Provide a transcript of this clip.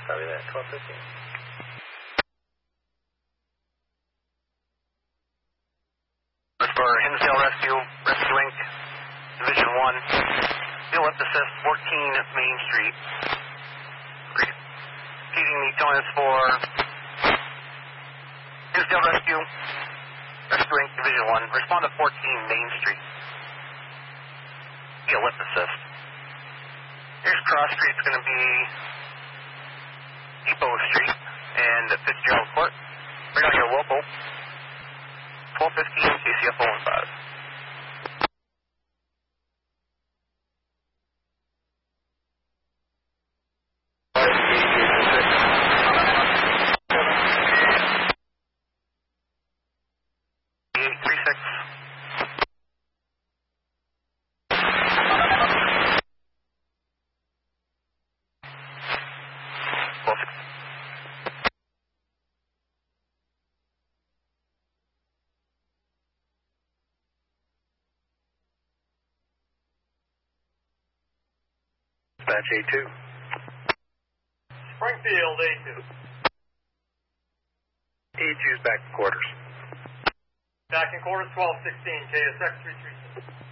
Copy that. 1215. For Hinsdale Rescue, Rescue Inc., Division 1, Field Lift Assist, 14 Main Street. Repeating the tone is for Hinsdale Rescue, Rescue Inc., Division 1, respond to 14 Main Street. Field Lift Assist. Here's cross street, it's going to be Depot Street and Fitzgerald Court. Right on your local. 1215 KCF 015. Dispatch A2. Springfield A2. A2's back in quarters. Back in quarters, 1216, KSX 336.